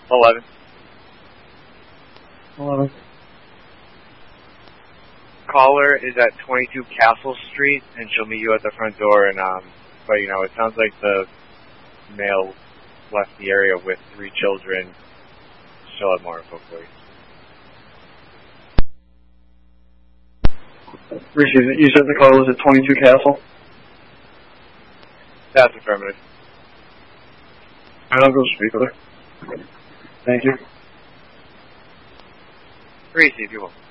11. 11. Caller is at 22 Castle Street, and she'll meet you at the front door. And but it sounds like the male left the area with 3 children. She'll have more info for you. Received it. You said the call was at 22 Castle? That's affirmative. Alright, I'll go speak with her. Thank you. Receive, you will.